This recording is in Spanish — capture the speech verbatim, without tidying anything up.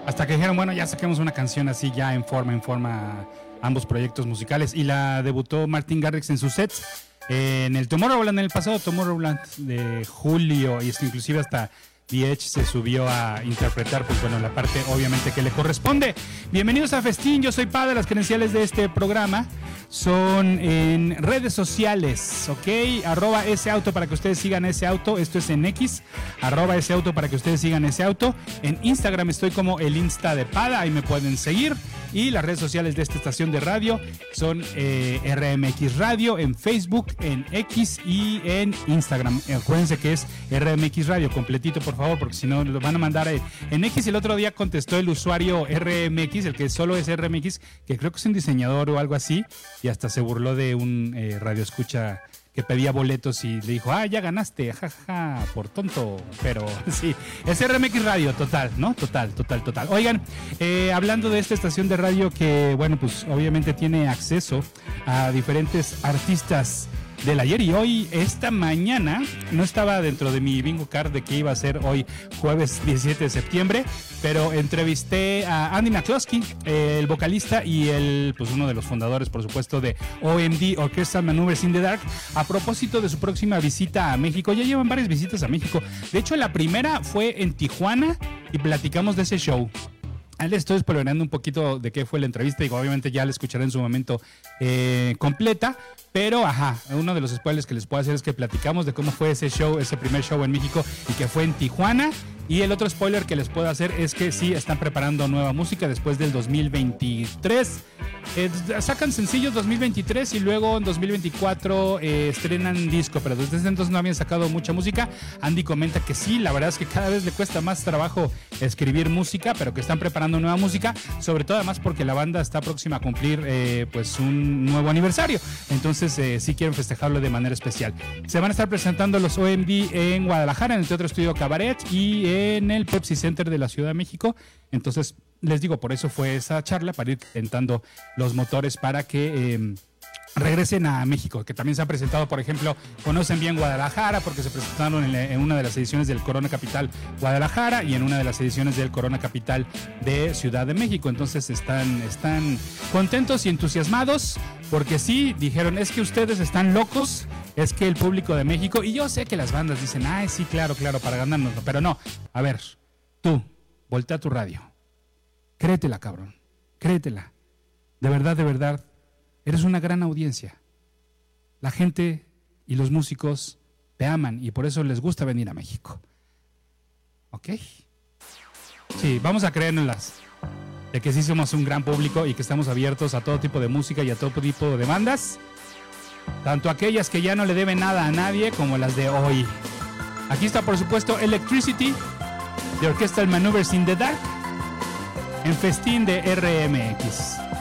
Hasta que dijeron, bueno, ya saquemos una canción así, ya en forma, en forma, ambos proyectos musicales. Y la debutó Martin Garrix en sus sets eh, en el Tomorrowland, en el pasado Tomorrowland de julio. Y esto inclusive hasta D H se subió a interpretar, pues bueno, la parte obviamente que le corresponde. Bienvenidos a Festín, yo soy Pada. Las credenciales de este programa son en redes sociales, ¿ok? Arroba ese auto para que ustedes sigan ese auto. Esto es en X, arroba ese auto para que ustedes sigan ese auto. En Instagram estoy como el Insta de Pada, ahí me pueden seguir. Y las redes sociales de esta estación de radio son eh, R M X Radio en Facebook, en X y en Instagram. Acuérdense que es R M X Radio, completito por favor, porque si no lo van a mandar en, en X. El otro día contestó el usuario R M X, el que solo es R M X, que creo que es un diseñador o algo así, y hasta se burló de un eh, radioescucha que pedía boletos y le dijo, ah, ya ganaste, jajaja, ja, por tonto. Pero sí, es R M X Radio, total, ¿no? Total, total, total. Oigan, eh, hablando de esta estación de radio que, bueno, pues obviamente tiene acceso a diferentes artistas del ayer y hoy, esta mañana, no estaba dentro de mi bingo card de que iba a ser hoy jueves diecisiete de septiembre, pero entrevisté a Andy McCloskey, eh, el vocalista y el, pues uno de los fundadores, por supuesto, de O M D, Orchestral Maneuvers in the Dark, a propósito de su próxima visita a México. Ya llevan varias visitas a México. De hecho, la primera fue en Tijuana y platicamos de ese show. Les estoy spoilerando un poquito de qué fue la entrevista y obviamente ya la escucharé en su momento eh, completa, pero ajá, uno de los spoilers que les puedo hacer es que platicamos de cómo fue ese show, ese primer show en México y que fue en Tijuana. Y el otro spoiler que les puedo hacer es que sí están preparando nueva música después del dos mil veintitrés. Eh, sacan sencillos dos mil veintitrés y luego en dos mil veinticuatro eh, estrenan disco, pero desde ese entonces no habían sacado mucha música. Andy comenta que sí, la verdad es que cada vez le cuesta más trabajo escribir música, pero que están preparando nueva música, sobre todo además porque la banda está próxima a cumplir eh, pues un nuevo aniversario, entonces eh, sí quieren festejarlo de manera especial. Se van a estar presentando los O M D en Guadalajara, en el Teatro Estudio Cabaret y en el Pepsi Center de la Ciudad de México. Entonces les digo, por eso fue esa charla, para ir tentando los motores para que eh, regresen a México, que también se han presentado, por ejemplo, conocen bien Guadalajara porque se presentaron en, en una de las ediciones del Corona Capital Guadalajara y en una de las ediciones del Corona Capital de Ciudad de México. Entonces están, están contentos y entusiasmados porque sí, dijeron, es que ustedes están locos, es que el público de México, y yo sé que las bandas dicen, ay, sí, claro, claro, para ganarnos, pero no, a ver, tú, voltea tu radio, créetela, cabrón, créetela, de verdad, de verdad, eres una gran audiencia, la gente y los músicos te aman y por eso les gusta venir a México, ¿ok? Sí, vamos a creérnoslas, de que sí somos un gran público y que estamos abiertos a todo tipo de música y a todo tipo de bandas, tanto aquellas que ya no le deben nada a nadie como las de hoy. Aquí está, por supuesto, Electricity de Orchestral Maneuvers in the Dark en Festín de R M X.